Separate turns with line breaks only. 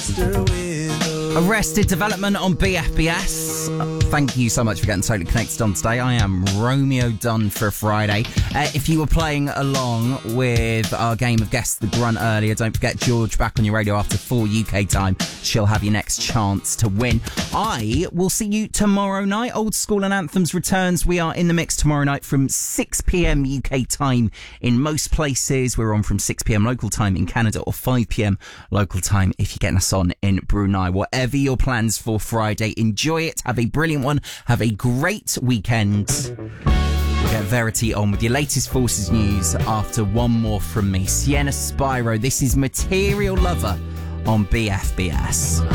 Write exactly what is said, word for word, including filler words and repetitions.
Arrested Development on B F B S. Thank you so much for getting totally connected on today. I am Romeo Dunn for Friday. Uh, if you were playing along with our game of Guess the Grunt earlier, don't forget George back on your radio after four U K time. She'll have your next chance to win. I will see you tomorrow night. Old School and Anthems returns. We are in the mix tomorrow night from six p.m. U K time in most places. We're on from six p.m. local time in Canada or five p.m. local time if you're getting us on in Brunei. Whatever your plans for Friday, enjoy it. Have a brilliant one. Have a great weekend. We'll get Verity on with your latest Forces news after one more from me. Sienna Spyro. This is Material Lover on B F B S.